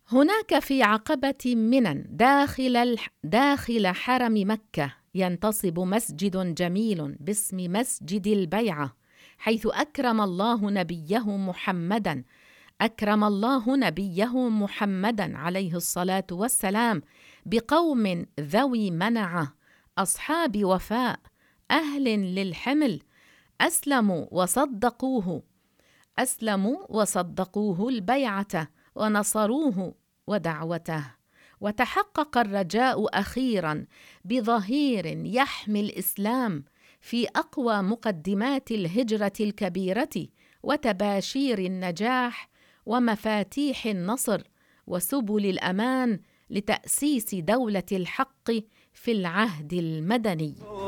هناك في عقبة منى داخل حرم مكة ينتصب مسجد جميل باسم مسجد البيعة، حيث أكرم الله نبيه محمدا عليه الصلاة والسلام بقوم ذوي منعة أصحاب وفاء أهل للحمل أسلموا وصدقوه البيعة ونصروه ودعوته، وتحقق الرجاء أخيرا بظهير يحمي الإسلام في أقوى مقدمات الهجرة الكبيرة وتباشير النجاح ومفاتيح النصر وسبل الأمان لتأسيس دولة الحق في العهد المدني.